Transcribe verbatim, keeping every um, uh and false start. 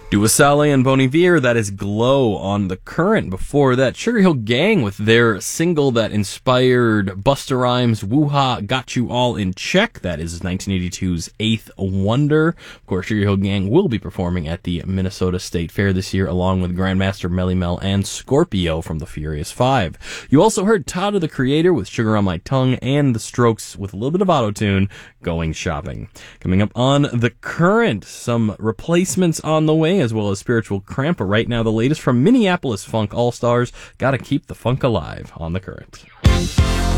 Dua Saleh and Bon Iver, that is Glow on The Current. Before that, Sugar Hill Gang with their single that inspired Busta Rhymes' Woo-Ha Got You All in Check. That is nineteen eighty-two's Eighth Wonder. Of course, Sugar Hill Gang will be performing at the Minnesota State Fair this year, along with Grandmaster Melly Mel and Scorpio from the Furious Five. You also heard Tyler, the Creator, with Sugar on My Tongue, and The Strokes with a little bit of auto-tune, Going Shopping. Coming up on The Current, some replacements on the way, as well as Spiritual Cramp. But right now, the latest from Minneapolis Funk All-Stars. Gotta keep the funk alive on The Current.